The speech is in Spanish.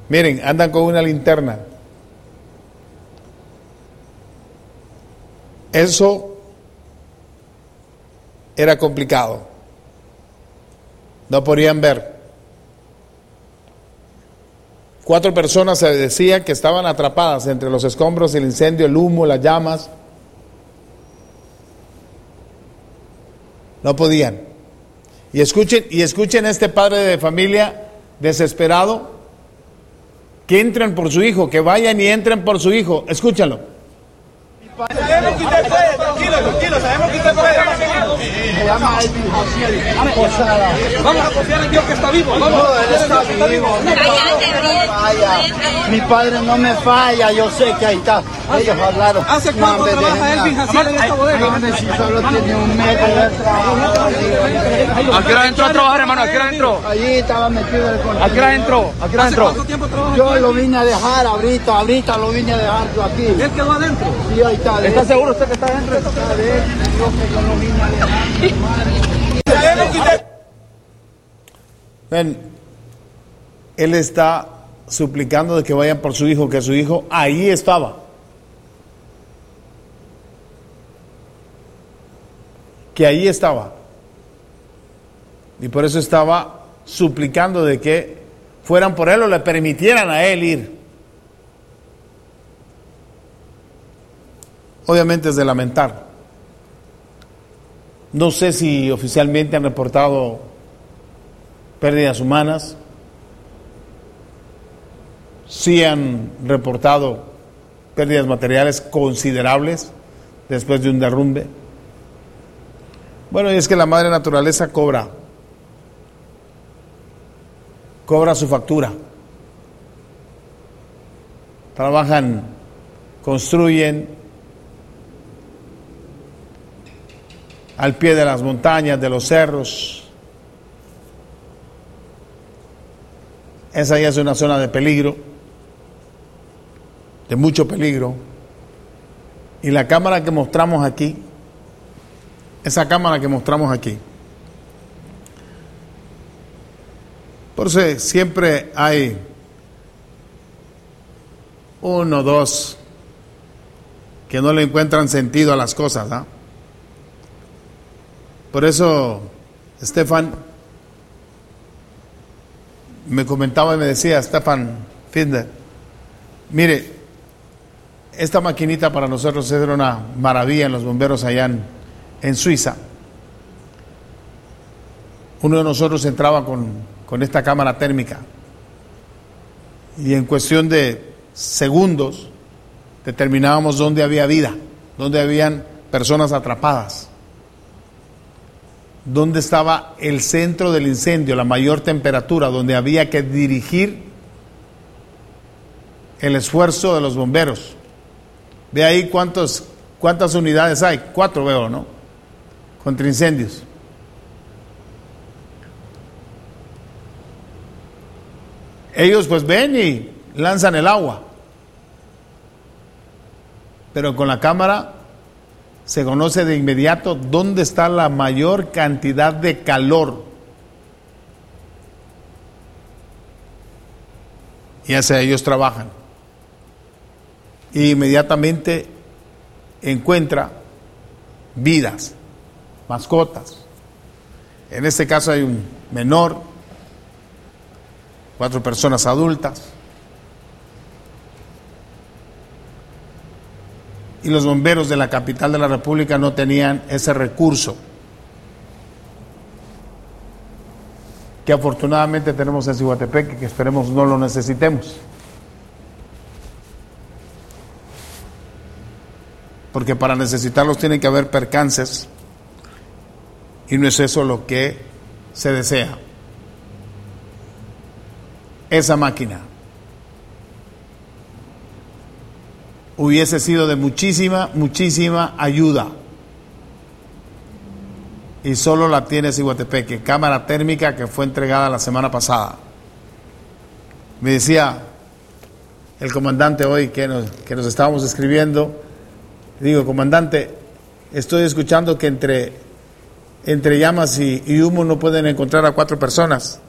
Miren, andan con una linterna. Eso era complicado. No podían ver. 4 personas se decía que estaban atrapadas entre los escombros, el incendio, el humo, las llamas. No podían. Y escuchen a este padre de familia desesperado, que entren por su hijo, que vayan y entren por su hijo. Escúchalo. Sabemos que usted puede, tranquilo, sabemos que usted puede. Se llama Elvin Jaciel. Vamos a confiar en Dios que está vivo. Vamos. No, él está vivo. Mi padre no me falla, yo sé que ahí está. Ellos hablaron. ¿Hace cuánto trabaja Elvin Jaciel en esta bodega? Si solo tiene un metro de trabajo. ¿A qué hora entró a trabajar, hermano? ¿A qué hora entró? Allí estaba metido el contenedor. ¿A qué hora entró? ¿A qué hora entró? ¿Cuánto tiempo trabaja? Yo lo vine a dejar ahorita lo vine a dejar yo aquí. ¿Él quedó adentro? Sí, ahí está. ¿Está seguro usted que está adentro? Ven, él está suplicando de que vayan por su hijo, que su hijo ahí estaba. Que ahí estaba. Y por eso estaba suplicando de que fueran por él o le permitieran a él ir. Obviamente es de lamentar. No sé si oficialmente han reportado pérdidas humanas. Sí han reportado pérdidas materiales considerables después de un derrumbe. Bueno, y es que la madre naturaleza cobra su factura. Trabajan, construyen al pie de las montañas, de los cerros. Esa ya es una zona de peligro, de mucho peligro. Y la cámara que mostramos aquí, esa cámara que mostramos aquí, por eso siempre hay 1 o 2 que no le encuentran sentido a las cosas, ¿ah? Por eso, Stefan me comentaba y me decía, Stefan Finder, mire, esta maquinita para nosotros era una maravilla en los bomberos allá en Suiza. Uno de nosotros entraba con esta cámara térmica y en cuestión de segundos determinábamos dónde había vida, dónde habían personas atrapadas, dónde estaba el centro del incendio, la mayor temperatura, donde había que dirigir el esfuerzo de los bomberos. Ve ahí cuántas unidades hay, 4 veo, ¿no? Contra incendios. Ellos pues ven y lanzan el agua, pero con la cámara se conoce de inmediato dónde está la mayor cantidad de calor. Y hacia ellos trabajan. Y inmediatamente encuentra vidas, mascotas. En este caso hay un menor, 4 personas adultas. Y los bomberos de la capital de la República no tenían ese recurso que afortunadamente tenemos en Cihuatepeque, que esperemos no lo necesitemos. Porque para necesitarlos tienen que haber percances y no es eso lo que se desea. Esa máquina hubiese sido de muchísima ayuda. Y solo la tiene Cihuatepeque, cámara térmica que fue entregada la semana pasada. Me decía el comandante hoy que nos estábamos escribiendo, digo, comandante, estoy escuchando que entre llamas y humo no pueden encontrar a 4 personas.